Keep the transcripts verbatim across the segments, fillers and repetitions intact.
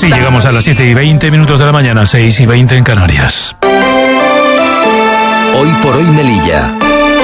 Así llegamos a las siete y veinte minutos de la mañana, seis y veinte en Canarias. Hoy por hoy Melilla.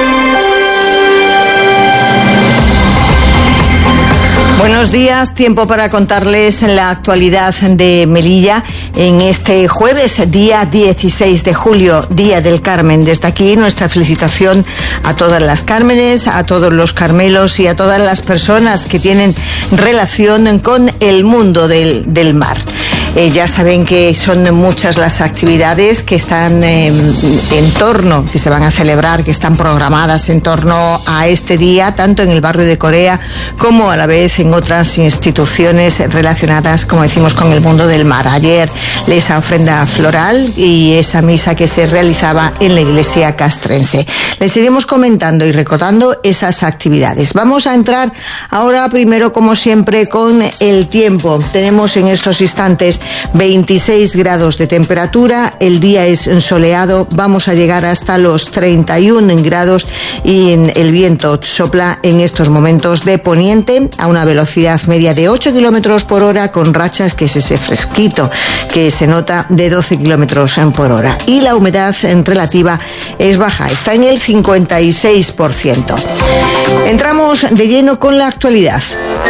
Buenos días, tiempo para contarles la actualidad de Melilla en este jueves, día dieciséis de julio, Día del Carmen. Desde aquí nuestra felicitación a todas las Cármenes, a todos los Carmelos y a todas las personas que tienen relación con el mundo del, del mar. Eh, ya saben que son muchas las actividades que están eh, en torno, que se van a celebrar, que están programadas en torno a este día, tanto en el barrio de Corea como a la vez en otras instituciones relacionadas, como decimos, con el mundo del mar. Ayer esa ofrenda floral y esa misa que se realizaba en la iglesia castrense. Les iremos comentando y recordando esas actividades. Vamos a entrar ahora primero, como siempre, con el tiempo. Tenemos en estos instantes veintiséis grados de temperatura, el día es soleado, vamos a llegar hasta los treinta y un grados y el viento sopla en estos momentos de poniente a una velocidad media de ocho kilómetros por hora, con rachas, que es ese fresquito que se nota, de doce kilómetros por hora. Y la humedad en relativa es baja, está en el cincuenta y seis por ciento. Entramos de lleno con la actualidad.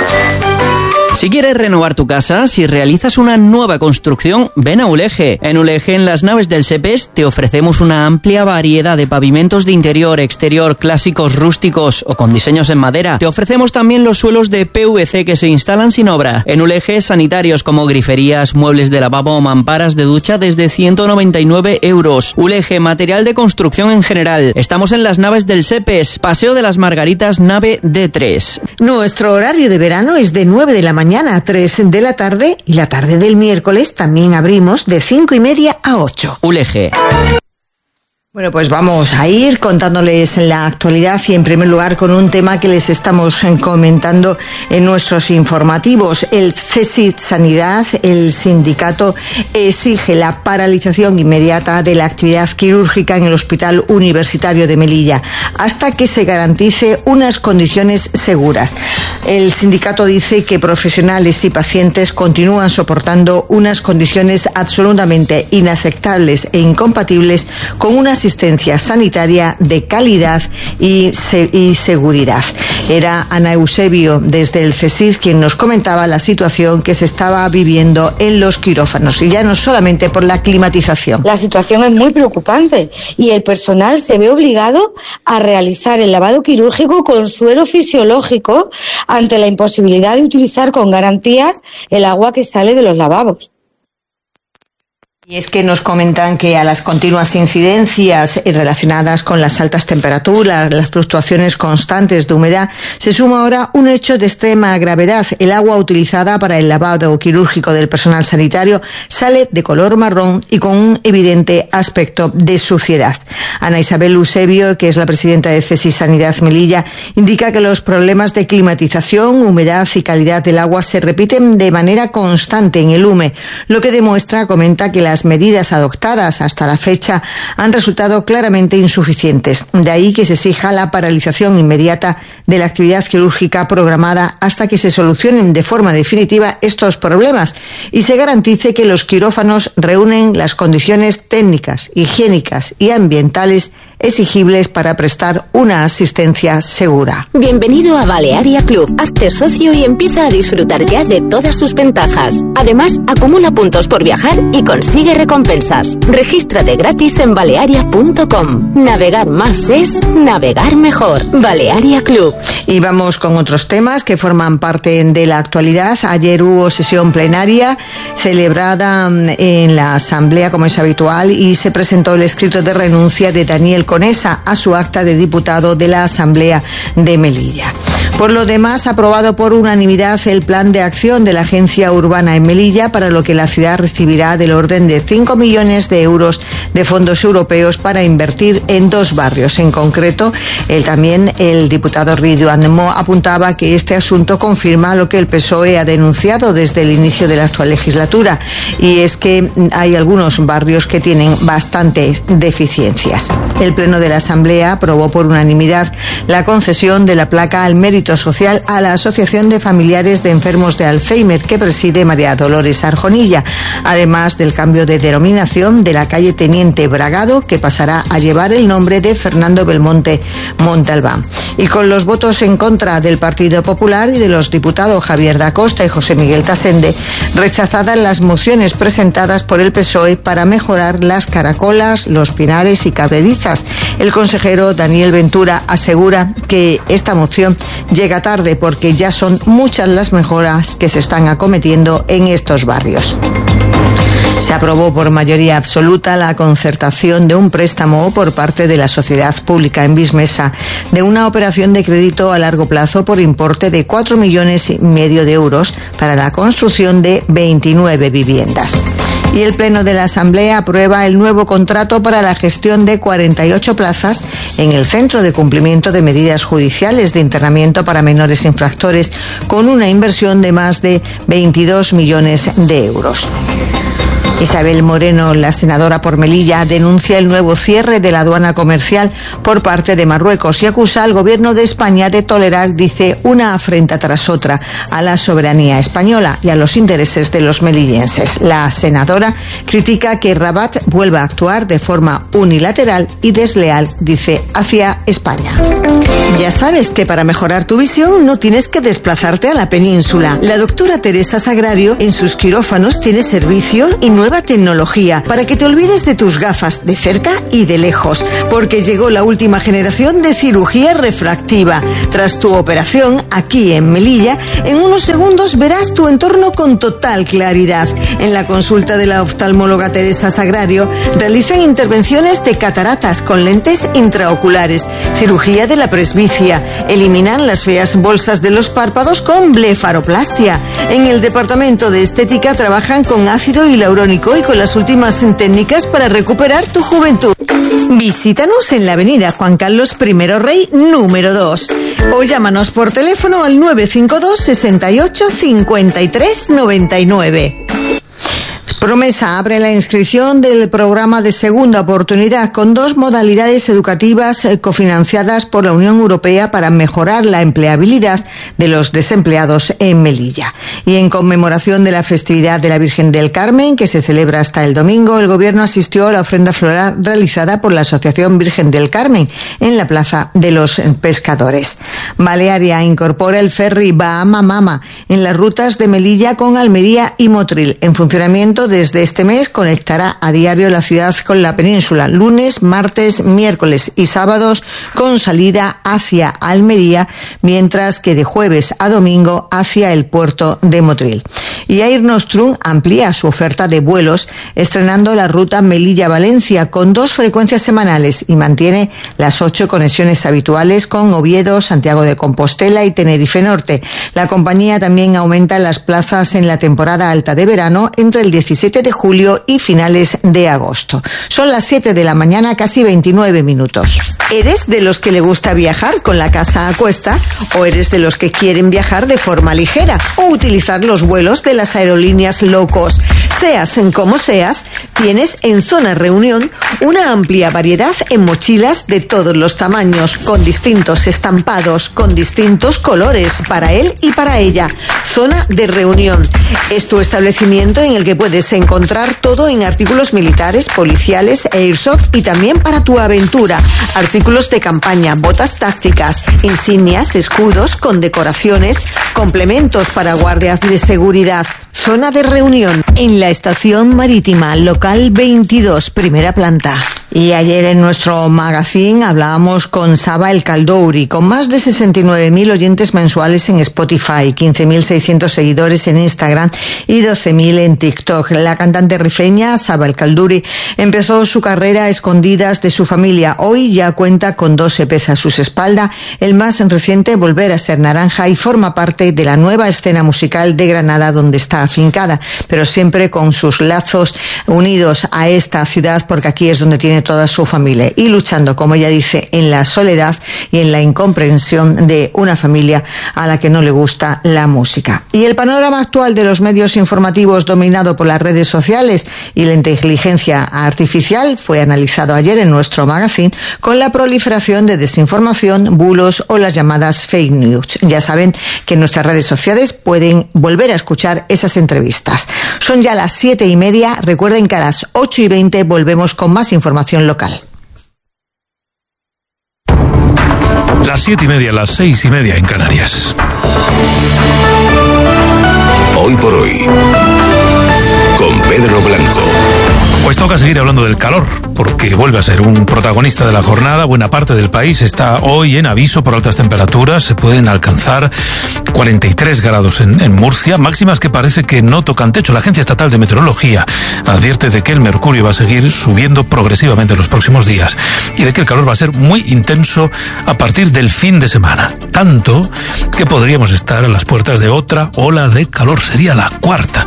Si quieres renovar tu casa, si realizas una nueva construcción, ven a Uleje. En Uleje, en las naves del SEPES, te ofrecemos una amplia variedad de pavimentos de interior, exterior, clásicos, rústicos o con diseños en madera. Te ofrecemos también los suelos de P V C que se instalan sin obra. En Uleje, sanitarios como griferías, muebles de lavabo o mamparas de ducha desde ciento noventa y nueve euros. Uleje, material de construcción en general. Estamos en las naves del SEPES, Paseo de las Margaritas, nave D tres. Nuestro horario de verano es de nueve de la mañana a tres de la tarde, y la tarde del miércoles también abrimos de cinco y media a ocho. Uleje. Bueno, pues vamos a ir contándoles la actualidad y en primer lugar con un tema que les estamos comentando en nuestros informativos. El CESID Sanidad, el sindicato, exige la paralización inmediata de la actividad quirúrgica en el Hospital Universitario de Melilla hasta que se garantice unas condiciones seguras. El sindicato dice que profesionales y pacientes continúan soportando unas condiciones absolutamente inaceptables e incompatibles con una asistencia sanitaria de calidad y, se, y seguridad. Era Ana Eusebio desde el CESID quien nos comentaba la situación que se estaba viviendo en los quirófanos, y ya no solamente por la climatización. La situación es muy preocupante y el personal se ve obligado a realizar el lavado quirúrgico con suero fisiológico ante la imposibilidad de utilizar con garantías el agua que sale de los lavabos. Y es que nos comentan que a las continuas incidencias relacionadas con las altas temperaturas, las fluctuaciones constantes de humedad, se suma ahora un hecho de extrema gravedad. El agua utilizada para el lavado quirúrgico del personal sanitario sale de color marrón y con un evidente aspecto de suciedad. Ana Isabel Eusebio, que es la presidenta de CESID Sanidad Melilla, indica que los problemas de climatización, humedad y calidad del agua se repiten de manera constante en el U M E, lo que demuestra, comenta, que las medidas adoptadas hasta la fecha han resultado claramente insuficientes. De ahí que se exija la paralización inmediata de la actividad quirúrgica programada hasta que se solucionen de forma definitiva estos problemas y se garantice que los quirófanos reúnen las condiciones técnicas, higiénicas y ambientales exigibles para prestar una asistencia segura. Bienvenido a Balearia Club. Hazte socio y empieza a disfrutar ya de todas sus ventajas. Además, acumula puntos por viajar y consigue recompensas. Regístrate gratis en balearia punto com. Navegar más es navegar mejor. Balearia Club. Y vamos con otros temas que forman parte de la actualidad. Ayer hubo sesión plenaria celebrada en la Asamblea, como es habitual, y se presentó el escrito de renuncia de Daniel Conesa a su acta de diputado de la Asamblea de Melilla. Por lo demás, aprobado por unanimidad el plan de acción de la Agencia Urbana en Melilla, para lo que la ciudad recibirá del orden de cinco millones de euros de fondos europeos para invertir en dos barrios. En concreto, el, también el diputado Ridwan Mo apuntaba que este asunto confirma lo que el P S O E ha denunciado desde el inicio de la actual legislatura, y es que hay algunos barrios que tienen bastantes deficiencias. El Pleno de la Asamblea aprobó por unanimidad la concesión de la placa al mérito ámbito social a la Asociación de Familiares de Enfermos de Alzheimer que preside María Dolores Arjonilla, además del cambio de denominación de la calle Teniente Bragado, que pasará a llevar el nombre de Fernando Belmonte Montalbán. Y con los votos en contra del Partido Popular y de los diputados Javier da Costa y José Miguel Tasende, rechazadas las mociones presentadas por el P S O E para mejorar las caracolas, los pinares y cabredizas. El consejero Daniel Ventura asegura que esta moción llega tarde porque ya son muchas las mejoras que se están acometiendo en estos barrios. Se aprobó por mayoría absoluta la concertación de un préstamo por parte de la sociedad pública en Vismesa de una operación de crédito a largo plazo por importe de cuatro millones y medio de euros para la construcción de veintinueve viviendas. Y el Pleno de la Asamblea aprueba el nuevo contrato para la gestión de cuarenta y ocho plazas en el Centro de Cumplimiento de Medidas Judiciales de Internamiento para Menores Infractores, con una inversión de más de veintidós millones de euros. Isabel Moreno, la senadora por Melilla, denuncia el nuevo cierre de la aduana comercial por parte de Marruecos y acusa al gobierno de España de tolerar, dice, una afrenta tras otra a la soberanía española y a los intereses de los melillenses. La senadora critica que Rabat vuelva a actuar de forma unilateral y desleal, dice, hacia España. Ya sabes que para mejorar tu visión no tienes que desplazarte a la península. La doctora Teresa Sagrario en sus quirófanos tiene servicio y nueva tecnología para que te olvides de tus gafas de cerca y de lejos, porque llegó la última generación de cirugía refractiva. Tras tu operación, aquí en Melilla, en unos segundos verás tu entorno con total claridad. En la consulta de la oftalmóloga Teresa Sagrario realizan intervenciones de cataratas con lentes intraoculares, cirugía de la presbicia, eliminan las feas bolsas de los párpados con blefaroplastia. En el departamento de estética trabajan con ácido hialurónico y con las últimas técnicas para recuperar tu juventud. Visítanos en la avenida Juan Carlos primero Rey, número dos. O llámanos por teléfono al nueve cinco dos, sesenta y ocho, cincuenta y tres, noventa y nueve. Promesa abre la inscripción del programa de segunda oportunidad con dos modalidades educativas cofinanciadas por la Unión Europea para mejorar la empleabilidad de los desempleados en Melilla. Y en conmemoración de la festividad de la Virgen del Carmen, que se celebra hasta el domingo, el Gobierno asistió a la ofrenda floral realizada por la Asociación Virgen del Carmen en la Plaza de los Pescadores. Balearia incorpora el ferry Bahama Mama en las rutas de Melilla con Almería y Motril. En funcionamiento desde este mes conectará a diario la ciudad con la península, lunes, martes, miércoles y sábados con salida hacia Almería, mientras que de jueves a domingo hacia el puerto de Motril. Y Air Nostrum amplía su oferta de vuelos estrenando la ruta Melilla-Valencia con dos frecuencias semanales y mantiene las ocho conexiones habituales con Oviedo, Santiago de Compostela y Tenerife Norte. La compañía también aumenta las plazas en la temporada alta de verano entre el diecisiete de julio y finales de agosto. Son las siete de la mañana, casi veintinueve minutos. ¿Eres de los que le gusta viajar con la casa a cuesta o eres de los que quieren viajar de forma ligera o utilizar los vuelos de las aerolíneas low cost? Seas en como seas, tienes en Zona Reunión una amplia variedad en mochilas de todos los tamaños, con distintos estampados, con distintos colores para él y para ella. Zona de Reunión es tu establecimiento en el que puedes encontrar todo en artículos militares, policiales, airsoft y también para tu aventura. Artículos de campaña, botas tácticas, insignias, escudos, condecoraciones, complementos para guardias de seguridad. Zona de Reunión en la estación marítima, local veintidós, primera planta. Y ayer en nuestro magazine hablábamos con Saba El Caldouri, con más de sesenta y nueve mil oyentes mensuales en Spotify, quince mil seiscientos seguidores en Instagram y doce mil en TikTok. La cantante rifeña Saba El Caldouri empezó su carrera a escondidas de su familia. Hoy ya cuenta con dos E Pes a sus espaldas, el más reciente Volver a ser naranja, y forma parte de la nueva escena musical de Granada, donde está afincada, pero siempre con sus lazos unidos a esta ciudad, porque aquí es donde tiene tiene toda su familia y luchando, como ella dice, en la soledad y en la incomprensión de una familia a la que no le gusta la música. Y el panorama actual de los medios informativos dominado por las redes sociales y la inteligencia artificial fue analizado ayer en nuestro magazine con la proliferación de desinformación, bulos o las llamadas fake news. Ya saben que en nuestras redes sociales pueden volver a escuchar esas entrevistas. Son ya las siete y media. Recuerden que a las ocho y veinte volvemos con más información local. Las siete y media, las seis y media en Canarias. Hoy por hoy, con Pedro Blanco. Pues toca seguir hablando del calor, porque vuelve a ser un protagonista de la jornada. Buena parte del país está hoy en aviso por altas temperaturas. Se pueden alcanzar cuarenta y tres grados en, en Murcia, máximas que parece que no tocan techo. La Agencia Estatal de Meteorología advierte de que el mercurio va a seguir subiendo progresivamente en los próximos días y de que el calor va a ser muy intenso a partir del fin de semana. Tanto que podríamos estar a las puertas de otra ola de calor. Sería la cuarta.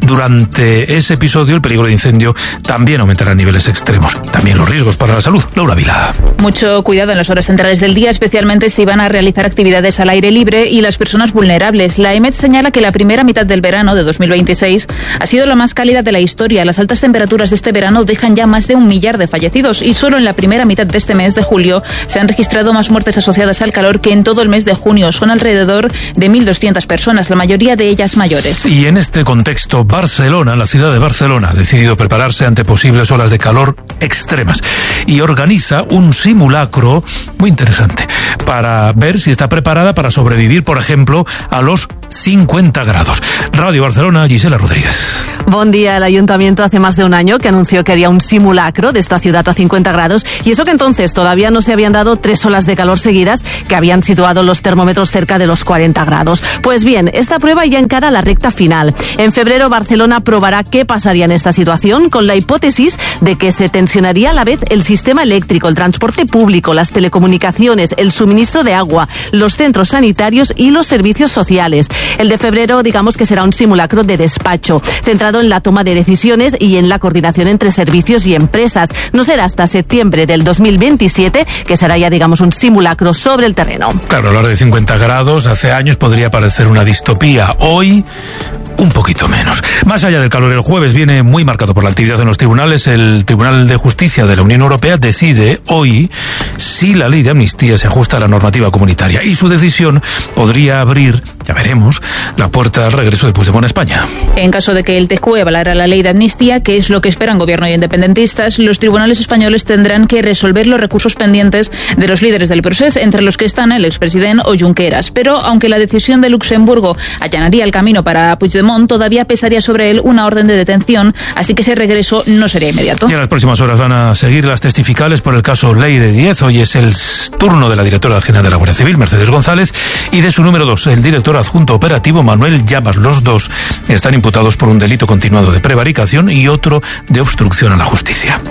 Durante ese episodio, el peligro de incendio también aumentará a niveles extremos. También los riesgos para la salud. Laura Vila. Mucho cuidado en las horas centrales del día, especialmente si van a realizar actividades al aire libre y las personas vulnerables. La E M E T señala que la primera mitad del verano de dos mil veintiséis ha sido la más cálida de la historia. Las altas temperaturas de este verano dejan ya más de un millar de fallecidos y solo en la primera mitad de este mes de julio se han registrado más muertes asociadas al calor que en todo el mes de junio. Son alrededor de mil doscientas personas, la mayoría de ellas mayores. Y en este contexto, Barcelona, la ciudad de Barcelona, ha decidido prepararse ante posibles olas de calor extremas y organiza un simulacro muy interesante para ver si está preparada para sobrevivir, por ejemplo, a los cincuenta grados. Radio Barcelona, Gisela Rodríguez. Buen día. El Ayuntamiento hace más de un año que anunció que haría un simulacro de esta ciudad a cincuenta grados y eso que entonces todavía no se habían dado tres olas de calor seguidas que habían situado los termómetros cerca de los cuarenta grados. Pues bien, esta prueba ya encara la recta final. En febrero Barcelona probará qué pasaría en esta situación con la hipótesis de que se tensionaría a la vez el sistema eléctrico, el transporte público, las telecomunicaciones, el suministro de agua, los centros sanitarios y los servicios sociales. El de febrero, digamos que será un simulacro de despacho, centrado en la toma de decisiones y en la coordinación entre servicios y empresas. No será hasta septiembre del dos mil veintisiete que será ya, digamos, un simulacro sobre el terreno. Claro, hablar de cincuenta grados hace años podría parecer una distopía. Hoy, un poquito menos. Más allá del calor, el jueves viene muy marcado por la actividad en los tribunales. El Tribunal de Justicia de la Unión Europea decide hoy si la ley de amnistía se ajusta a la normativa comunitaria y su decisión podría abrir, ya veremos, la puerta al regreso de Puigdemont a España. En caso de que el T J U E avalara la ley de amnistía, que es lo que esperan gobierno y independentistas, los tribunales españoles tendrán que resolver los recursos pendientes de los líderes del procés, entre los que están el expresidente o Junqueras. Pero aunque la decisión de Luxemburgo allanaría el camino para Puigdemont, todavía pesaría sobre él una orden de detención, así que ese regreso no sería inmediato. Y en las próximas horas van a seguir las testificales por el caso Leire Díez. Hoy es el turno de la directora general de la Guardia Civil, Mercedes González, y de su número dos, el director adjunto operativo, Manuel Llamas. Los dos están imputados por un delito continuado de prevaricación y otro de obstrucción a la justicia.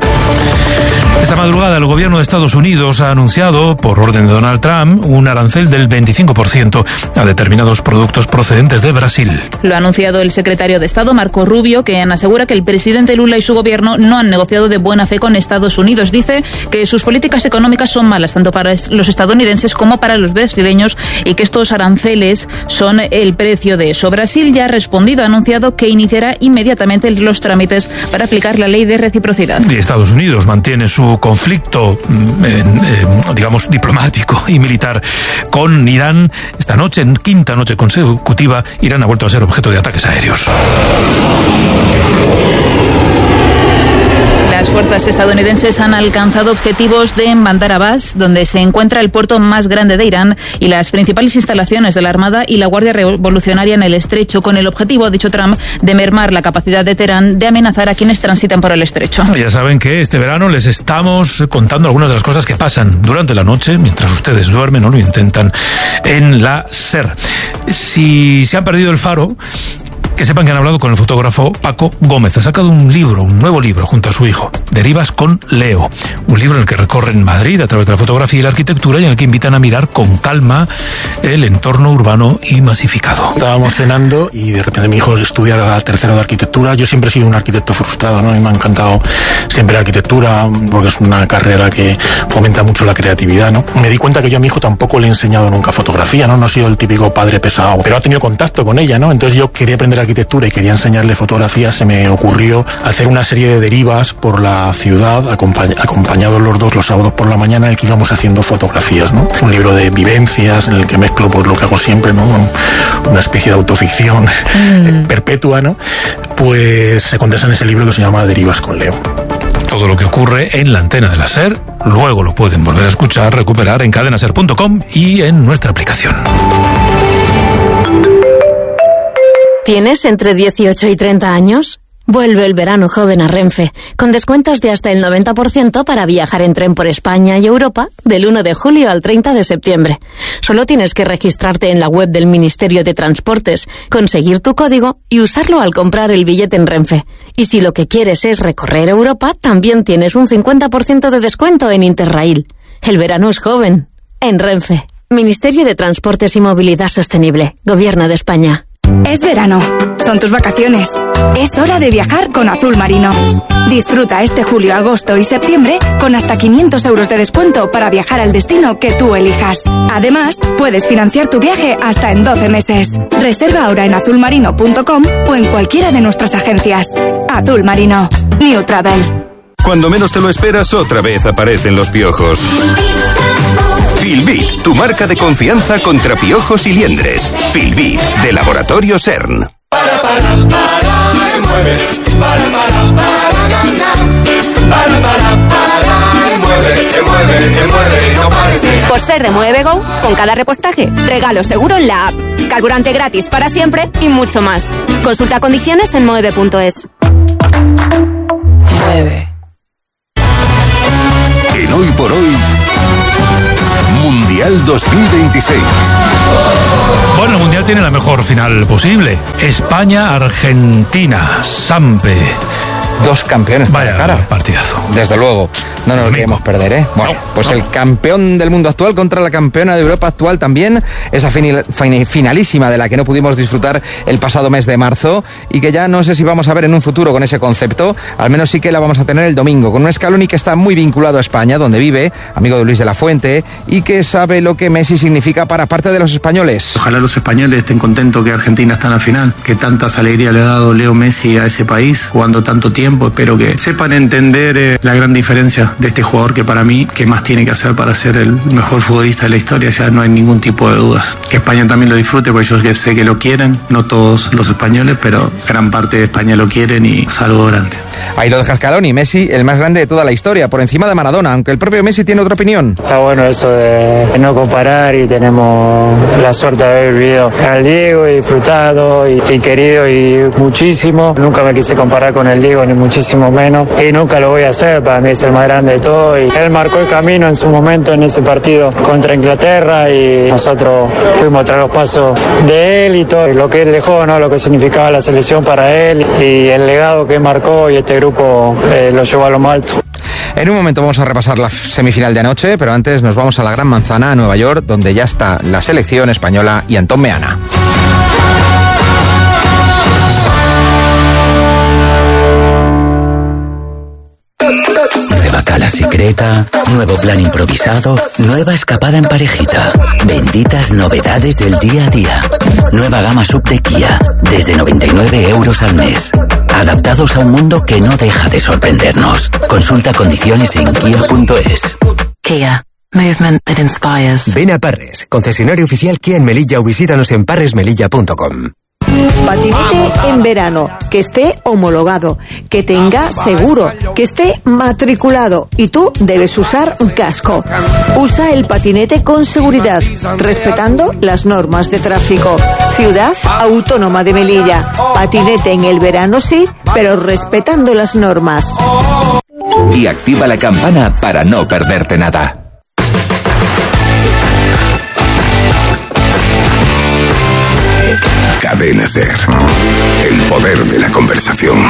Esta madrugada el gobierno de Estados Unidos ha anunciado, por orden de Donald Trump, un arancel del veinticinco por ciento a determinados productos procedentes de Brasil. Lo ha anunciado el secretario de Estado, Marco Rubio, quien asegura que el presidente Lula y su gobierno no han negociado de buena fe con Estados Unidos. Dice que sus políticas económicas son malas tanto para los estadounidenses como para los brasileños y que estos aranceles son el precio de eso. Brasil ya ha respondido, ha anunciado que iniciará inmediatamente los trámites para aplicar la ley de reciprocidad. Y Estados Unidos mantiene su conflicto, eh, eh, digamos, diplomático y militar con Irán. Esta noche, en quinta noche consecutiva, Irán ha vuelto a ser objeto de ataques aéreos. Las fuerzas estadounidenses han alcanzado objetivos de Bandar Abbas, donde se encuentra el puerto más grande de Irán y las principales instalaciones de la Armada y la Guardia Revolucionaria en el estrecho, con el objetivo, ha dicho Trump, de mermar la capacidad de Teherán de amenazar a quienes transitan por el estrecho. Ya saben que este verano les estamos contando algunas de las cosas que pasan durante la noche, mientras ustedes duermen o lo intentan, en la SER. Si se han perdido el faro, que sepan que han hablado con el fotógrafo Paco Gómez. Ha sacado un libro, un nuevo libro, junto a su hijo, Derivas con Leo. Un libro en el que recorren Madrid a través de la fotografía y la arquitectura y en el que invitan a mirar con calma el entorno urbano y masificado. Estábamos cenando y de repente mi hijo estudia la tercero de arquitectura. Yo siempre he sido un arquitecto frustrado, ¿no? Y me ha encantado siempre la arquitectura porque es una carrera que fomenta mucho la creatividad, ¿no? Me di cuenta que yo a mi hijo tampoco le he enseñado nunca fotografía, ¿no? No he sido el típico padre pesado, pero ha tenido contacto con ella, ¿no? Entonces yo quería aprender arquitectura y quería enseñarle fotografía. Se me ocurrió hacer una serie de derivas por la ciudad, acompañ- acompañados los dos los sábados por la mañana, en el que íbamos haciendo fotografías, ¿no? Un libro de vivencias en el que mezclo pues lo que hago siempre, ¿no? Una especie de autoficción mm. perpetua, ¿no? Pues se condensa en ese libro que se llama Derivas con Leo. Todo lo que ocurre en la antena de la SER, luego lo pueden volver a escuchar, recuperar en cadena ser punto com y en nuestra aplicación. ¿Tienes entre dieciocho y treinta años? Vuelve el verano joven a Renfe, con descuentos de hasta el noventa por ciento para viajar en tren por España y Europa del uno de julio al treinta de septiembre. Solo tienes que registrarte en la web del Ministerio de Transportes, conseguir tu código y usarlo al comprar el billete en Renfe. Y si lo que quieres es recorrer Europa, también tienes un cincuenta por ciento de descuento en Interrail. El verano es joven. En Renfe. Ministerio de Transportes y Movilidad Sostenible. Gobierno de España. Es verano, son tus vacaciones. Es hora de viajar con Azul Marino. Disfruta este julio, agosto y septiembre con hasta quinientos euros de descuento para viajar al destino que tú elijas. Además, puedes financiar tu viaje hasta en doce meses. Reserva ahora en azul marino punto com o en cualquiera de nuestras agencias. Azul Marino, New Travel. Cuando menos te lo esperas, otra vez aparecen los piojos. Filbit, tu marca de confianza contra piojos y liendres. Filbit, de Laboratorio CERN. Para, para, para, y mueve. Para, para, para, ganar. Para, para, para, y mueve, y mueve, y mueve, y no pares de ganar. Por ser de Mueve Go, con cada repostaje, regalo seguro en la app. Carburante gratis para siempre y mucho más. Consulta condiciones en mueve punto es. Mueve. En Hoy por Hoy, Mundial dos mil veintiséis. Bueno, el Mundial tiene la mejor final posible. España-Argentina. Sampe. Dos campeones. Vaya cara. partidazo. Desde luego. No nos lo queremos perder, ¿eh? Bueno, no, pues no. El campeón del mundo actual contra la campeona de Europa actual también. Esa final, finalísima de la que no pudimos disfrutar el pasado mes de marzo y que ya no sé si vamos a ver en un futuro con ese concepto. Al menos sí que la vamos a tener el domingo con un Scaloni que está muy vinculado a España, donde vive, amigo de Luis de la Fuente, y que sabe lo que Messi significa para parte de los españoles. Ojalá los españoles estén contentos que Argentina está en la final, que tantas alegrías le ha dado Leo Messi a ese país, jugando tanto tiempo. Espero que sepan entender eh, la gran diferencia de este jugador que para mí, ¿qué más tiene que hacer para ser el mejor futbolista de la historia? Ya no hay ningún tipo de dudas. Que España también lo disfrute, porque yo sé que lo quieren, no todos los españoles, pero gran parte de España lo quieren y saludo grande. Ahí lo deja Scaloni, Messi, el más grande de toda la historia, por encima de Maradona, aunque el propio Messi tiene otra opinión. Está bueno eso de no comparar y tenemos la suerte de haber vivido al Diego y disfrutado y, y querido y muchísimo. Nunca me quise comparar con el Diego, ni muchísimo menos, y nunca lo voy a hacer. Para mí es el más grande de todo y él marcó el camino en su momento en ese partido contra Inglaterra y nosotros fuimos tras los pasos de él y todo lo que él dejó, ¿no? Lo que significaba la selección para él y el legado que marcó, y este grupo eh, lo llevó a lo más alto. En un momento vamos a repasar la semifinal de anoche, pero antes nos vamos a la Gran Manzana, a Nueva York, donde ya está la selección española y Antón Meana. Nueva cala secreta, nuevo plan improvisado, nueva escapada en parejita. Benditas novedades del día a día. Nueva gama sub de Kia, desde noventa y nueve euros al mes. Adaptados a un mundo que no deja de sorprendernos. Consulta condiciones en kia punto es. Kia. Movement that inspires. Ven a Parres, concesionario oficial Kia en Melilla, o visítanos en parres melilla punto com. Patinete en verano, que esté homologado, que tenga seguro, que esté matriculado, y tú debes usar casco. Usa el patinete con seguridad, respetando las normas de tráfico. Ciudad Autónoma de Melilla. Patinete en el verano sí, pero respetando las normas. Y activa la campana para no perderte nada. Cadena SER. El poder de la conversación.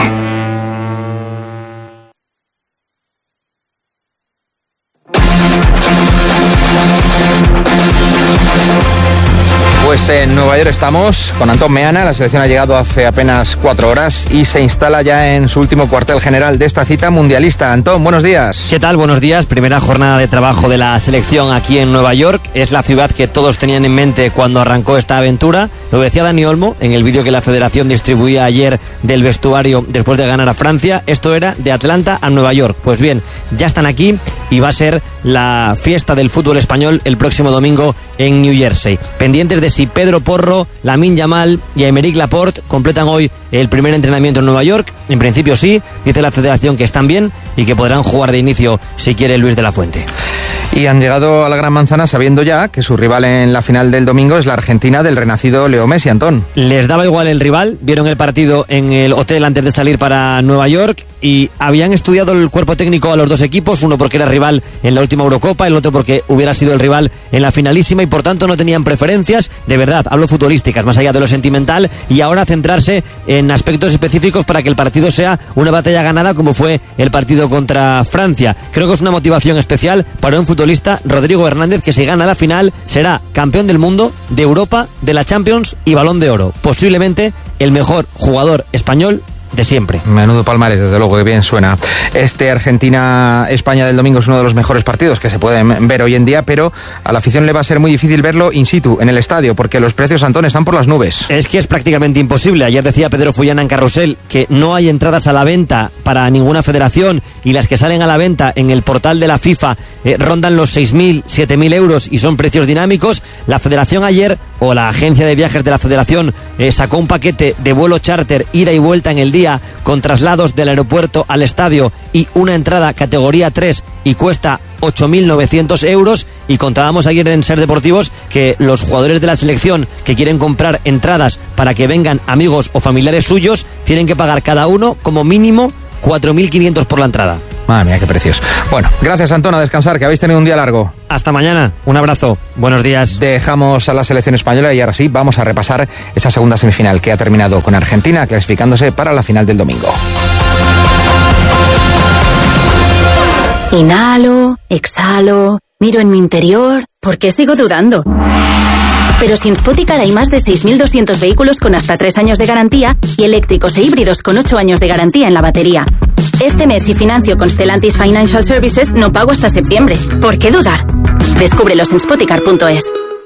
Pues en Nueva York estamos con Antón Meana. La selección ha llegado hace apenas cuatro horas y se instala ya en su último cuartel general de esta cita mundialista. Antón, buenos días. ¿Qué tal? Buenos días. Primera jornada de trabajo de la selección aquí en Nueva York. Es la ciudad que todos tenían en mente cuando arrancó esta aventura. Lo decía Dani Olmo en el vídeo que la federación distribuía ayer del vestuario después de ganar a Francia. Esto era de Atlanta a Nueva York. Pues bien, ya están aquí y va a ser la fiesta del fútbol español el próximo domingo en New Jersey. Pendientes de si Pedro Porro, Lamine Yamal y Aymeric Laporte completan hoy el primer entrenamiento en Nueva York. En principio sí, dice la federación que están bien y que podrán jugar de inicio si quiere Luis de la Fuente. Y han llegado a la Gran Manzana sabiendo ya que su rival en la final del domingo es la Argentina del renacido Leo Messi, Antón. Les daba igual el rival, vieron el partido en el hotel antes de salir para Nueva York y habían estudiado el cuerpo técnico a los dos equipos, uno porque era rival en la última Eurocopa, el otro porque hubiera sido el rival en la finalísima y por tanto no tenían preferencias, de verdad, hablo futbolísticas, más allá de lo sentimental, y ahora centrarse en aspectos específicos para que el partido sea una batalla ganada como fue el partido contra Francia. Creo que es una motivación especial para un futbolista, Rodrigo Hernández, que si gana la final será campeón del mundo, de Europa, de la Champions y Balón de Oro, posiblemente el mejor jugador español de siempre. Menudo palmarés, desde luego, que bien suena. Este Argentina-España del domingo es uno de los mejores partidos que se pueden ver hoy en día, pero a la afición le va a ser muy difícil verlo in situ, en el estadio, porque los precios, Antón, están por las nubes. Es que es prácticamente imposible. Ayer decía Pedro Fullana en Carrusel que no hay entradas a la venta para ninguna federación y las que salen a la venta en el portal de la FIFA eh, rondan los seis mil, siete mil euros y son precios dinámicos. La federación ayer, o la agencia de viajes de la federación, eh, sacó un paquete de vuelo charter ida y vuelta en el día con traslados del aeropuerto al estadio y una entrada categoría tres y cuesta ocho mil novecientos euros, y contábamos ayer en Ser Deportivos que los jugadores de la selección que quieren comprar entradas para que vengan amigos o familiares suyos tienen que pagar cada uno como mínimo cuatro mil quinientos por la entrada. Madre mía, qué precios. Bueno, gracias, Antón, a descansar, que habéis tenido un día largo. Hasta mañana, un abrazo, buenos días. Dejamos a la selección española y ahora sí vamos a repasar esa segunda semifinal que ha terminado con Argentina clasificándose para la final del domingo. Inhalo, exhalo, miro en mi interior. ¿Por qué sigo dudando? Pero sin Spoticar hay más de seis mil doscientos vehículos con hasta tres años de garantía y eléctricos e híbridos con ocho años de garantía en la batería. Este mes, si financio con Stellantis Financial Services, no pago hasta septiembre. ¿Por qué dudar? Descúbrelos en spoticar punto es.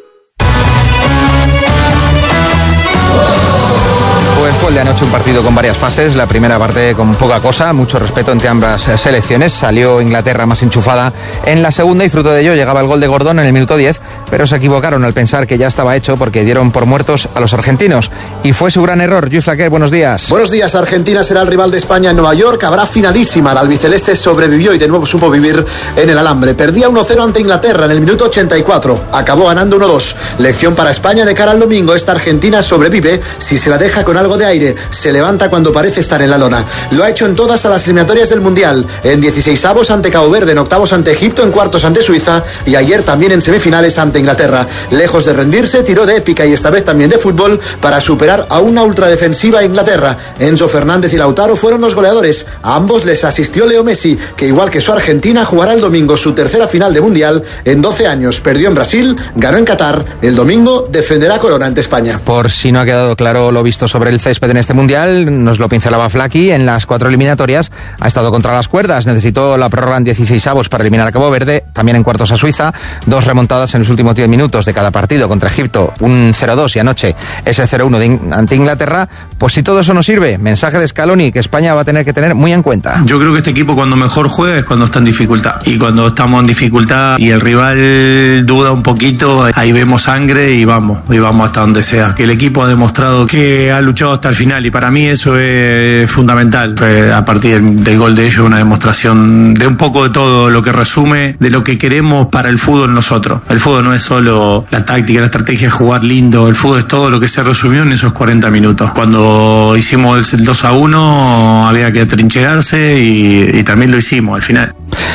Pues fue el de anoche un partido con varias fases. La primera parte con poca cosa, mucho respeto entre ambas selecciones. Salió Inglaterra más enchufada en la segunda y fruto de ello llegaba el gol de Gordon en el minuto diez, pero se equivocaron al pensar que ya estaba hecho porque dieron por muertos a los argentinos. Y fue su gran error. Luis Flaquer, buenos días. Buenos días. Argentina será el rival de España en Nueva York. Habrá finalísima. La albiceleste sobrevivió y de nuevo supo vivir en el alambre. Perdía uno cero ante Inglaterra en el minuto ochenta y cuatro. Acabó ganando uno dos. Lección para España de cara al domingo. Esta Argentina sobrevive si se la deja con algo de aire. Se levanta cuando parece estar en la lona. Lo ha hecho en todas a las eliminatorias del Mundial. En dieciseisavos ante Cabo Verde, en octavos ante Egipto, en cuartos ante Suiza y ayer también en semifinales ante Inglaterra. Lejos de rendirse, tiró de épica y esta vez también de fútbol para superar a una ultradefensiva Inglaterra. Enzo Fernández y Lautaro fueron los goleadores. A ambos les asistió Leo Messi, que igual que su Argentina jugará el domingo su tercera final de Mundial en doce años. Perdió en Brasil, ganó en Qatar. El domingo defenderá corona ante España. Por si no ha quedado claro lo visto sobre el césped en este Mundial, nos lo pincelaba Flaki. En las cuatro eliminatorias ha estado contra las cuerdas. Necesitó la prórroga en dieciseisavos para eliminar a Cabo Verde, también en cuartos a Suiza. Dos remontadas en los últimos diez minutos de cada partido contra Egipto, un cero dos y anoche ese cero uno ante Inglaterra. Pues si todo eso no sirve, mensaje de Scaloni que España va a tener que tener muy en cuenta. Yo creo que este equipo cuando mejor juega es cuando está en dificultad, y cuando estamos en dificultad y el rival duda un poquito, ahí vemos sangre y vamos, y vamos hasta donde sea. Que el equipo ha demostrado que ha luchado hasta el final y para mí eso es fundamental. A partir del gol de ellos, una demostración de un poco de todo lo que resume de lo que queremos para el fútbol nosotros. El fútbol no es solo la táctica, la estrategia, jugar lindo. El fútbol es todo lo que se resumió en esos cuarenta minutos. Cuando hicimos el dos a uno había que trincherarse y, y también lo hicimos al final.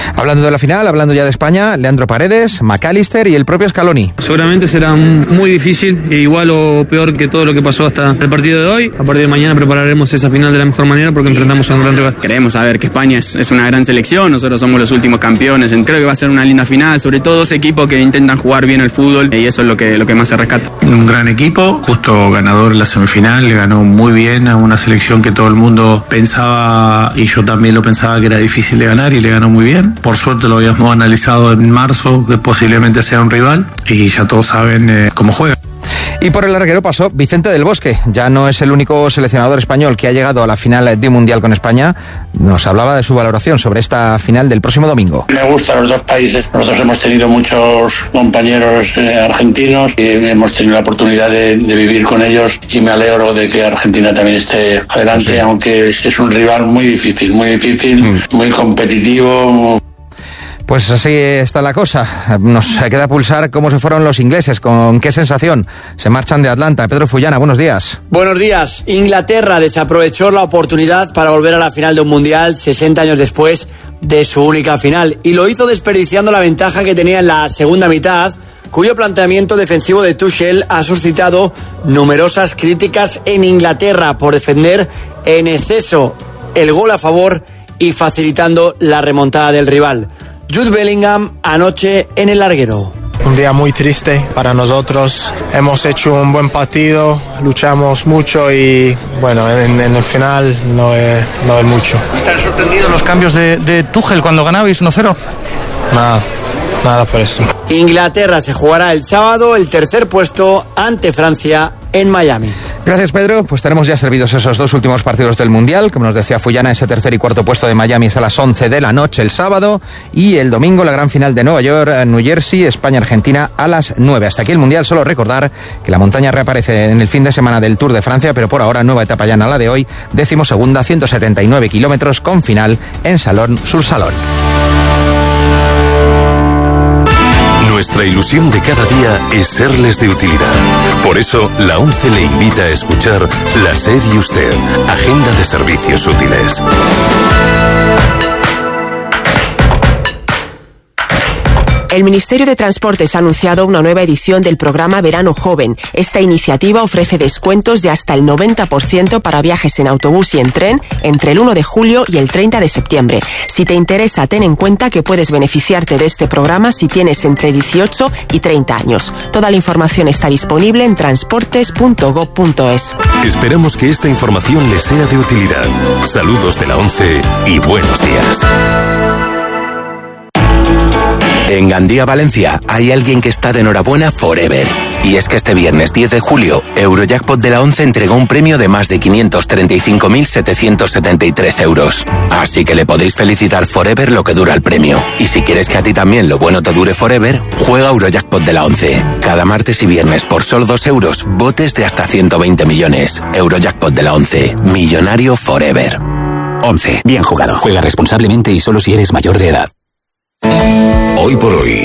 Hablando de la final, hablando ya de España, Leandro Paredes, McAllister y el propio Scaloni. Seguramente será muy difícil, igual o peor que todo lo que pasó hasta el partido de hoy. A partir de mañana prepararemos esa final de la mejor manera porque enfrentamos a un gran rival. Queremos saber que España es, es una gran selección, nosotros somos los últimos campeones. Creo que va a ser una linda final, sobre todo dos equipos que intentan jugar bien el fútbol y eso es lo que, lo que más se rescata. Un gran equipo, justo ganador en la semifinal, le ganó muy bien a una selección que todo el mundo pensaba, y yo también lo pensaba, que era difícil de ganar, y le ganó muy bien. Por suerte lo habíamos analizado en marzo, que posiblemente sea un rival, y ya todos saben eh, cómo juega. Y por el larguero pasó Vicente del Bosque. Ya no es el único seleccionador español que ha llegado a la final de un mundial con España. Nos hablaba de su valoración sobre esta final del próximo domingo. Me gustan los dos países. Nosotros hemos tenido muchos compañeros eh, argentinos y hemos tenido la oportunidad de, de vivir con ellos, y me alegro de que Argentina también esté adelante, sí. Aunque es un rival muy difícil, muy difícil, mm. muy competitivo. Pues así está la cosa. Nos queda pulsar cómo se fueron los ingleses, con qué sensación se marchan de Atlanta. Pedro Fullana, buenos días. Buenos días. Inglaterra desaprovechó la oportunidad para volver a la final de un mundial sesenta años después de su única final, y lo hizo desperdiciando la ventaja que tenía en la segunda mitad, cuyo planteamiento defensivo de Tuchel ha suscitado numerosas críticas en Inglaterra por defender en exceso el gol a favor y facilitando la remontada del rival. Jude Bellingham anoche en el larguero. Un día muy triste para nosotros. Hemos hecho un buen partido, luchamos mucho y bueno, en, en el final no es, no es mucho. ¿Están sorprendidos los cambios de, de Tuchel cuando ganabais uno cero? Nada, nada por eso. Inglaterra se jugará el sábado el tercer puesto ante Francia en Miami. Gracias, Pedro. Pues tenemos ya servidos esos dos últimos partidos del Mundial. Como nos decía Fullana, ese tercer y cuarto puesto de Miami es a las once de la noche el sábado, y el domingo la gran final de Nueva York, New Jersey, España-Argentina a las nueve. Hasta aquí el Mundial. Solo recordar que la montaña reaparece en el fin de semana del Tour de Francia, pero por ahora nueva etapa ya en la de hoy, decimosegunda, ciento setenta y nueve kilómetros con final en Salón-sur-Salón. Nuestra ilusión de cada día es serles de utilidad. Por eso, la ONCE le invita a escuchar La SER y Usted, Agenda de Servicios Útiles. El Ministerio de Transportes ha anunciado una nueva edición del programa Verano Joven. Esta iniciativa ofrece descuentos de hasta el noventa por ciento para viajes en autobús y en tren entre el uno de julio y el treinta de septiembre. Si te interesa, ten en cuenta que puedes beneficiarte de este programa si tienes entre dieciocho y treinta años. Toda la información está disponible en transportes punto gob punto es. Esperamos que esta información les sea de utilidad. Saludos de la ONCE y buenos días. En Gandía, Valencia, hay alguien que está de enhorabuena forever. Y es que este viernes diez de julio, Eurojackpot de la ONCE entregó un premio de más de quinientos treinta y cinco mil setecientos setenta y tres euros. Así que le podéis felicitar forever lo que dura el premio. Y si quieres que a ti también lo bueno te dure forever, juega Eurojackpot de la ONCE. Cada martes y viernes por solo dos euros, botes de hasta ciento veinte millones. Eurojackpot de la ONCE. Millonario forever. ONCE. Bien jugado. Juega responsablemente y solo si eres mayor de edad. Hoy por hoy,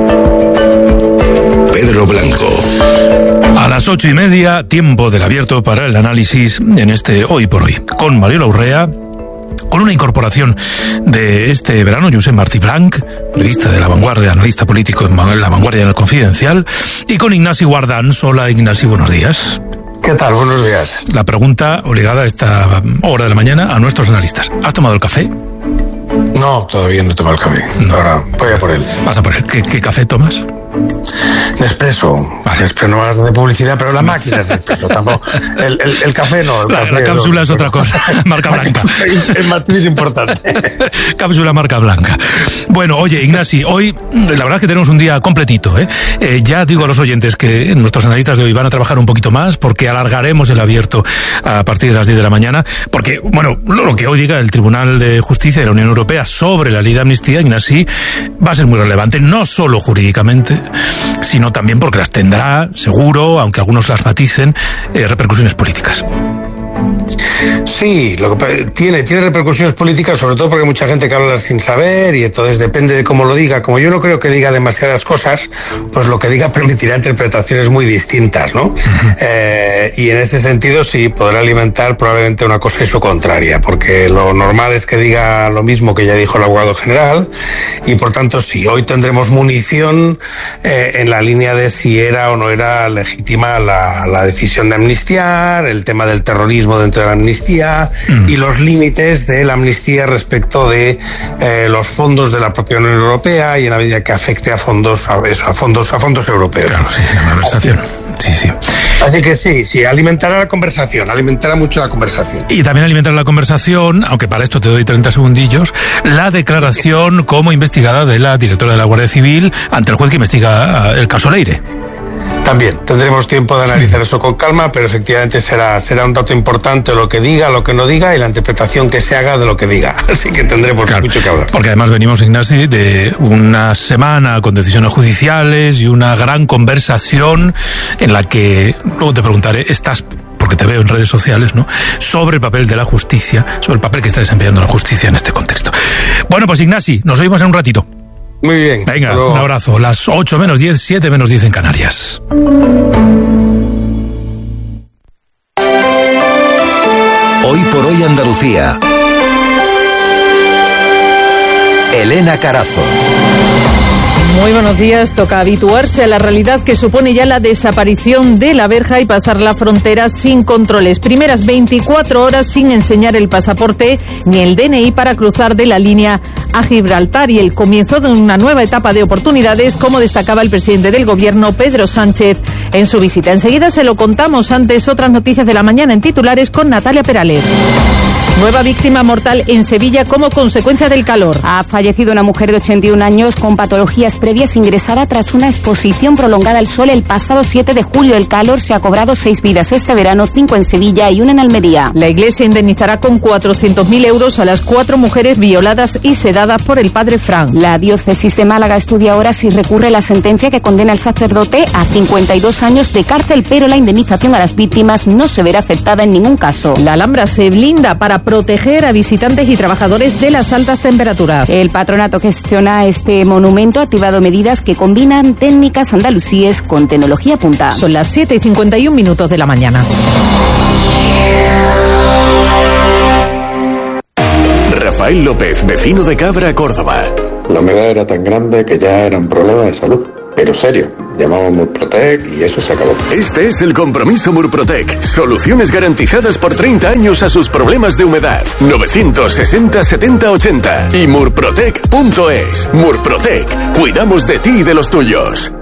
Pedro Blanco. A las ocho y media, tiempo del abierto para el análisis en este Hoy por Hoy, con Mariola Urrea, con una incorporación de este verano, Josep Martí Blanc, periodista de La Vanguardia, analista político en La Vanguardia en el Confidencial, y con Ignasi Guardans. Hola, Ignasi, buenos días. ¿Qué tal? Buenos días. La pregunta obligada a esta hora de la mañana a nuestros analistas. ¿Has tomado el café? No, todavía no he tomado el café. No. Ahora voy a por él. Vas a por él. ¿Qué, qué café tomas? Nespresso. Vale. Nespresso, no vas de publicidad, pero la máquina es Nespresso. Tampoco. El, el, el café no. El la, café la cápsula no, es otra cosa. Marca blanca. El Martín es importante. Cápsula marca blanca. Bueno, oye, Ignasi, hoy la verdad es que tenemos un día completito, ¿eh? Eh, ya digo a los oyentes que nuestros analistas de hoy van a trabajar un poquito más porque alargaremos el abierto a partir de las diez de la mañana. Porque, bueno, lo que hoy diga el Tribunal de Justicia de la Unión Europea sobre la ley de amnistía, Ignasi, va a ser muy relevante, no solo jurídicamente, sino también porque las tendrá, seguro, aunque algunos las maticen, eh, repercusiones políticas. Sí, lo que tiene, tiene repercusiones políticas, sobre todo porque hay mucha gente que habla sin saber y entonces depende de cómo lo diga. Como yo no creo que diga demasiadas cosas, pues lo que diga permitirá interpretaciones muy distintas, ¿no? Uh-huh. Eh, y en ese sentido sí, podrá alimentar probablemente una cosa y su contraria, porque lo normal es que diga lo mismo que ya dijo el abogado general y por tanto sí, hoy tendremos munición eh, en la línea de si era o no era legítima la, la decisión de amnistiar, el tema del terrorismo dentro de la amnistía mm. y los límites de la amnistía respecto de eh, los fondos de la propia Unión Europea y en la medida que afecte a fondos a, eso, a fondos a fondos europeos. Claro, sí, la conversación. Sí, sí. Así que sí, sí, alimentará la conversación, alimentará mucho la conversación. Y también alimentará la conversación, aunque para esto te doy treinta segundillos, la declaración como investigada de la directora de la Guardia Civil ante el juez que investiga el caso Leire. También tendremos tiempo de analizar eso con calma, pero efectivamente será, será un dato importante lo que diga, lo que no diga y la interpretación que se haga de lo que diga. Así que tendremos claro, mucho que hablar. Porque además venimos, Ignasi, de una semana con decisiones judiciales y una gran conversación en la que, luego te preguntaré, estás... porque te veo en redes sociales, ¿no?, sobre el papel de la justicia, sobre el papel que está desempeñando la justicia en este contexto. Bueno, pues Ignasi, nos oímos en un ratito. Muy bien. Venga, un abrazo. Las ocho menos diez, siete menos diez en Canarias. Hoy por hoy Andalucía. Elena Carazo. Muy buenos días. Toca habituarse a la realidad que supone ya la desaparición de la verja y pasar la frontera sin controles. Primeras veinticuatro horas sin enseñar el pasaporte ni el D N I para cruzar de la línea a Gibraltar y el comienzo de una nueva etapa de oportunidades, como destacaba el presidente del Gobierno, Pedro Sánchez, en su visita. Enseguida se lo contamos. Antes, otras noticias de la mañana en titulares con Natalia Perales. Nueva víctima mortal en Sevilla como consecuencia del calor. Ha fallecido una mujer de ochenta y un años con patologías previas ingresada tras una exposición prolongada al sol el pasado siete de julio. El calor se ha cobrado seis vidas este verano, cinco en Sevilla y una en Almería. La Iglesia indemnizará con cuatrocientos mil euros a las cuatro mujeres violadas y sedadas por el padre Fran. La diócesis de Málaga estudia ahora si recurre la sentencia que condena al sacerdote a cincuenta y dos años de cárcel, pero la indemnización a las víctimas no se verá afectada en ningún caso. La Alhambra se blinda para proteger a visitantes y trabajadores de las altas temperaturas. El patronato que gestiona este monumento ha activado medidas que combinan técnicas andalusíes con tecnología punta. Son las siete y cincuenta y un minutos de la mañana. Rafael López, vecino de Cabra, Córdoba. La humedad era tan grande que ya era un problema de salud. Pero serio, llamamos Murprotec y eso se acabó. Este es el compromiso Murprotec. Soluciones garantizadas por treinta años a sus problemas de humedad. novecientos sesenta setenta ochenta y murprotec punto es. Murprotec. Cuidamos de ti y de los tuyos.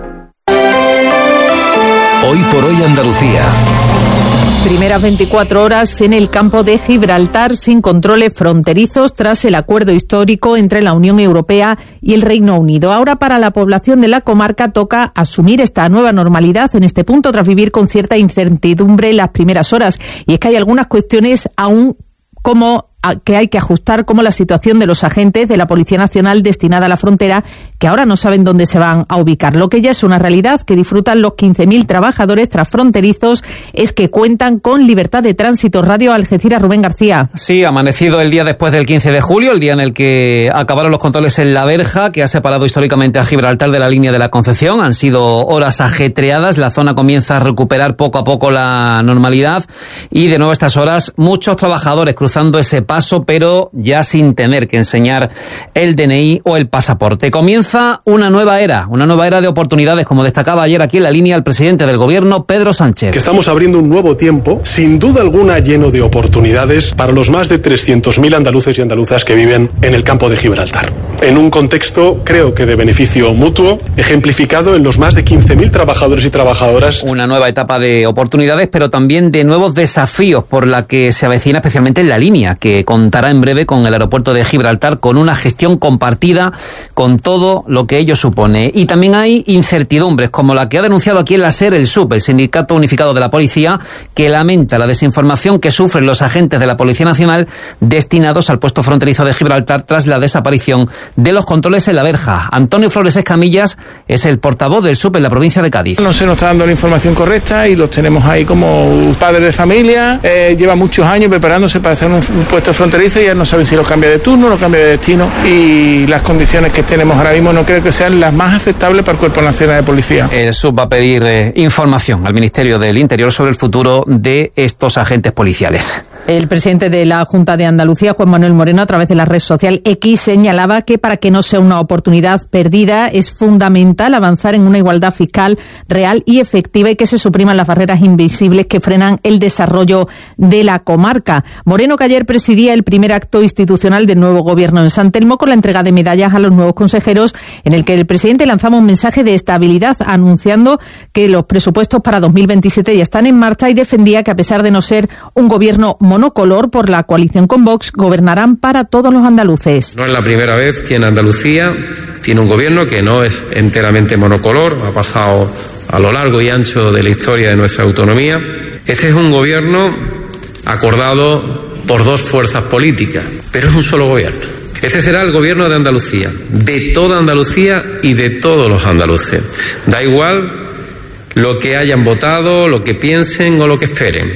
Hoy por hoy Andalucía. Primeras veinticuatro horas en el campo de Gibraltar sin controles fronterizos tras el acuerdo histórico entre la Unión Europea y el Reino Unido. Ahora para la población de la comarca toca asumir esta nueva normalidad en este punto tras vivir con cierta incertidumbre las primeras horas. Y es que hay algunas cuestiones aún como que hay que ajustar, como la situación de los agentes de la Policía Nacional destinada a la frontera, que ahora no saben dónde se van a ubicar. Lo que ya es una realidad que disfrutan los quince mil trabajadores transfronterizos es que cuentan con libertad de tránsito. Radio Algeciras, Rubén García. Sí, amanecido el día después del quince de julio, el día en el que acabaron los controles en la verja, que ha separado históricamente a Gibraltar de la línea de la Concepción. Han sido horas ajetreadas, la zona comienza a recuperar poco a poco la normalidad y de nuevo a estas horas muchos trabajadores cruzando ese paso, pero ya sin tener que enseñar el D N I o el pasaporte. Comienza una nueva era, una nueva era de oportunidades, como destacaba ayer aquí en la línea el presidente del Gobierno, Pedro Sánchez. Que estamos abriendo un nuevo tiempo, sin duda alguna lleno de oportunidades para los más de trescientos mil andaluces y andaluzas que viven en el campo de Gibraltar. En un contexto, creo que de beneficio mutuo, ejemplificado en los más de quince mil trabajadores y trabajadoras. Una nueva etapa de oportunidades, pero también de nuevos desafíos por la que se avecina, especialmente en la línea, que que contará en breve con el aeropuerto de Gibraltar, con una gestión compartida, con todo lo que ello supone. Y también hay incertidumbres, como la que ha denunciado aquí en la SER el S U P, el Sindicato Unificado de la Policía, que lamenta la desinformación que sufren los agentes de la Policía Nacional destinados al puesto fronterizo de Gibraltar tras la desaparición de los controles en la verja. Antonio Flores Escamillas es el portavoz del S U P en la provincia de Cádiz. No se nos está dando la información correcta y los tenemos ahí como padres de familia. Eh, lleva muchos años preparándose para hacer un, un puesto fronterizo y ya no saben si lo cambia de turno, lo cambia de destino, y las condiciones que tenemos ahora mismo no creo que sean las más aceptables para el Cuerpo Nacional de Policía. El S U P va a pedir eh, información al Ministerio del Interior sobre el futuro de estos agentes policiales. El presidente de la Junta de Andalucía, Juan Manuel Moreno, a través de la red social X, señalaba que para que no sea una oportunidad perdida es fundamental avanzar en una igualdad fiscal real y efectiva y que se supriman las barreras invisibles que frenan el desarrollo de la comarca. Moreno, que ayer presidía el primer acto institucional del nuevo gobierno en San Telmo con la entrega de medallas a los nuevos consejeros, en el que el presidente lanzaba un mensaje de estabilidad anunciando que los presupuestos para dos mil veintisiete ya están en marcha y defendía que a pesar de no ser un gobierno monocolor por la coalición con Vox, gobernarán para todos los andaluces. No es la primera vez que en Andalucía tiene un gobierno que no es enteramente monocolor, ha pasado a lo largo y ancho de la historia de nuestra autonomía. Este es un gobierno acordado por dos fuerzas políticas, pero es un solo gobierno. Este será el gobierno de Andalucía, de toda Andalucía y de todos los andaluces. Da igual lo que hayan votado, lo que piensen o lo que esperen.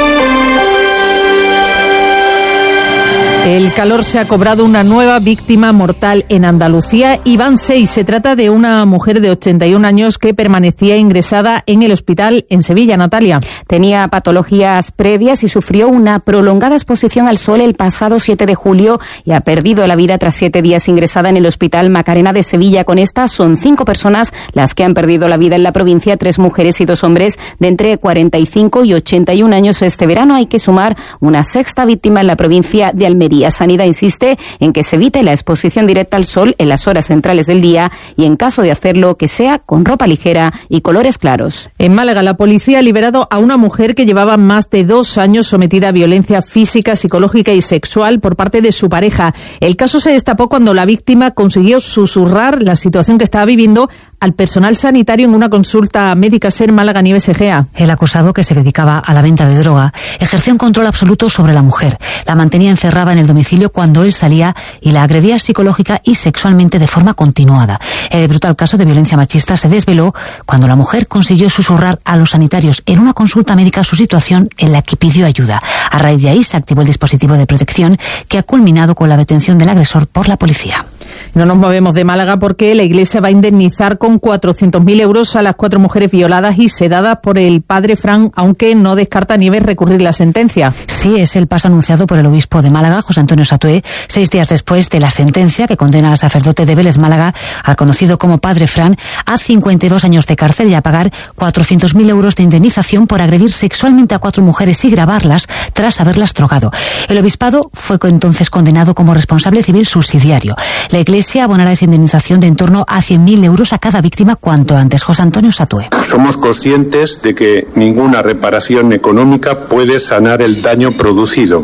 El calor se ha cobrado una nueva víctima mortal en Andalucía y van seis. Se trata de una mujer de ochenta y un años que permanecía ingresada en el hospital en Sevilla. Natalia. Tenía patologías previas y sufrió una prolongada exposición al sol el pasado siete de julio y ha perdido la vida tras siete días ingresada en el Hospital Macarena de Sevilla. Con esta son cinco personas las que han perdido la vida en la provincia, tres mujeres y dos hombres de entre cuarenta y cinco y ochenta y un años. Este verano hay que sumar una sexta víctima en la provincia de Almería. Sanidad insiste en que se evite la exposición directa al sol en las horas centrales del día y, en caso de hacerlo, que sea con ropa ligera y colores claros. En Málaga, la policía ha liberado a una mujer que llevaba más de dos años sometida a violencia física, psicológica y sexual por parte de su pareja. El caso se destapó cuando la víctima consiguió susurrar la situación que estaba viviendo al personal sanitario en una consulta médica. SER Málaga, Nieves Egea. El acusado, que se dedicaba a la venta de droga, ejercía un control absoluto sobre la mujer. La mantenía encerrada en el domicilio cuando él salía y la agredía psicológica y sexualmente de forma continuada. El brutal caso de violencia machista se desveló cuando la mujer consiguió susurrar a los sanitarios en una consulta médica su situación en la que pidió ayuda. A raíz de ahí se activó el dispositivo de protección que ha culminado con la detención del agresor por la policía. No nos movemos de Málaga porque la Iglesia va a indemnizar con cuatrocientos mil euros a las cuatro mujeres violadas y sedadas por el padre Fran, aunque no descarta Nieves recurrir la sentencia. Sí, es el paso anunciado por el obispo de Málaga, José Antonio Satué, seis días después de la sentencia que condena al sacerdote de Vélez Málaga, al conocido como padre Fran, a cincuenta y dos años de cárcel y a pagar cuatrocientos mil euros de indemnización por agredir sexualmente a cuatro mujeres y grabarlas tras haberlas drogado. El obispado fue entonces condenado como responsable civil subsidiario. La Iglesia abonará esa indemnización de en torno a cien mil euros a cada víctima cuanto antes. José Antonio Satué. Somos conscientes de que ninguna reparación económica puede sanar el daño producido.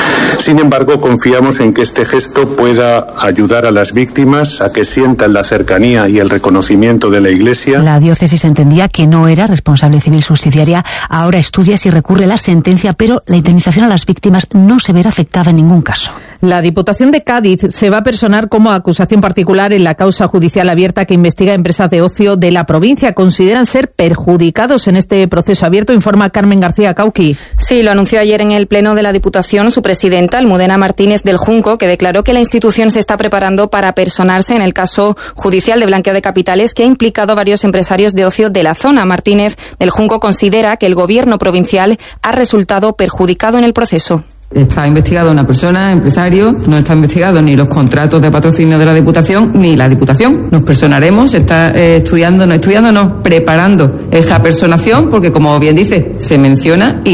Sin embargo, confiamos en que este gesto pueda ayudar a las víctimas a que sientan la cercanía y el reconocimiento de la Iglesia. La diócesis entendía que no era responsable civil subsidiaria. Ahora estudia si recurre la sentencia, pero la indemnización a las víctimas no se verá afectada en ningún caso. La Diputación de Cádiz se va a personar como acusación particular en la causa judicial abierta que investiga empresas de ocio de la provincia. Consideran ser perjudicados en este proceso abierto, informa Carmen García Cauqui. Sí, lo anunció ayer en el Pleno de la Diputación su presidenta, Almudena Martínez del Junco, que declaró que la institución se está preparando para personarse en el caso judicial de blanqueo de capitales que ha implicado a varios empresarios de ocio de la zona. Martínez del Junco considera que el gobierno provincial ha resultado perjudicado en el proceso. Está investigado una persona, empresario, no está investigado ni los contratos de patrocinio de la Diputación ni la Diputación. Nos personaremos, se está eh, estudiando, no estudiando, no, preparando esa personación porque, como bien dice, se menciona y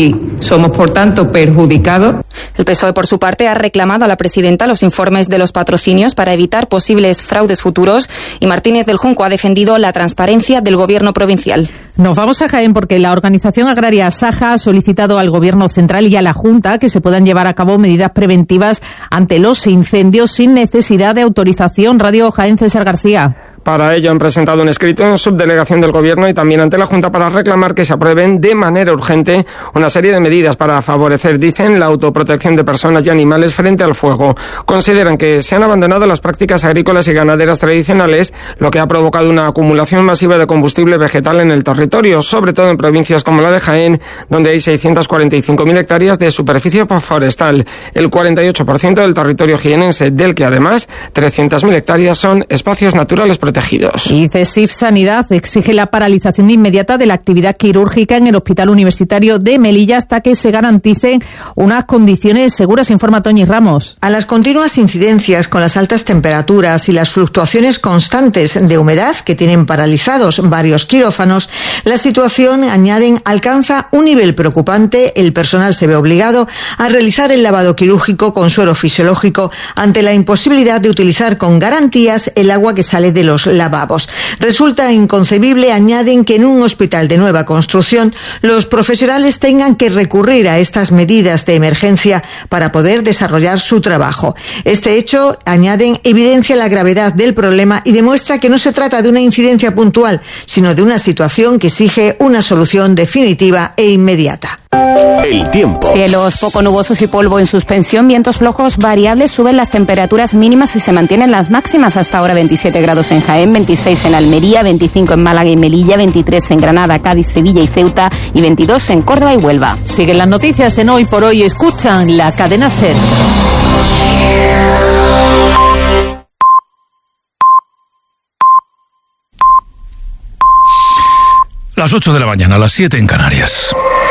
Somos, por tanto, perjudicados. El P S O E, por su parte, ha reclamado a la presidenta los informes de los patrocinios para evitar posibles fraudes futuros y Martínez del Junco ha defendido la transparencia del Gobierno provincial. Nos vamos a Jaén porque la organización agraria Saja ha solicitado al Gobierno central y a la Junta que se puedan llevar a cabo medidas preventivas ante los incendios sin necesidad de autorización. Radio Jaén, César García. Para ello han presentado un escrito en subdelegación del Gobierno y también ante la Junta para reclamar que se aprueben de manera urgente una serie de medidas para favorecer, dicen, la autoprotección de personas y animales frente al fuego. Consideran que se han abandonado las prácticas agrícolas y ganaderas tradicionales, lo que ha provocado una acumulación masiva de combustible vegetal en el territorio, sobre todo en provincias como la de Jaén, donde hay seiscientas cuarenta y cinco mil hectáreas de superficie forestal, el cuarenta y ocho por ciento del territorio jienense, del que además trescientas mil hectáreas son espacios naturales protegidos. Y CESIF Sanidad exige la paralización inmediata de la actividad quirúrgica en el Hospital Universitario de Melilla hasta que se garanticen unas condiciones seguras, informa Toñi Ramos. A las continuas incidencias con las altas temperaturas y las fluctuaciones constantes de humedad que tienen paralizados varios quirófanos, la situación, añaden, alcanza un nivel preocupante. El personal se ve obligado a realizar el lavado quirúrgico con suero fisiológico ante la imposibilidad de utilizar con garantías el agua que sale de los lavabos. Resulta inconcebible, añaden, que en un hospital de nueva construcción los profesionales tengan que recurrir a estas medidas de emergencia para poder desarrollar su trabajo. Este hecho, añaden, evidencia la gravedad del problema y demuestra que no se trata de una incidencia puntual, sino de una situación que exige una solución definitiva e inmediata. El tiempo. Cielos poco nubosos y polvo en suspensión, vientos flojos variables, suben las temperaturas mínimas y se mantienen las máximas. Hasta ahora veintisiete grados en Jaén, veintiséis en Almería, veinticinco en Málaga y Melilla, veintitrés en Granada, Cádiz, Sevilla y Ceuta y veintidós en Córdoba y Huelva. Siguen las noticias en Hoy por Hoy. Escuchan la cadena SER. Las ocho de la mañana, las siete en Canarias.